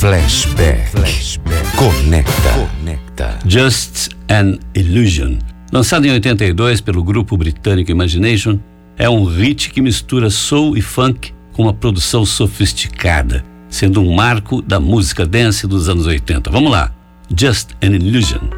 Flashback. Conecta. Just an Illusion, lançado em 82 pelo grupo britânico Imagination, é um hit que mistura soul e funk com uma produção sofisticada, sendo um marco da música dance dos anos 80. Vamos lá, Just an Illusion.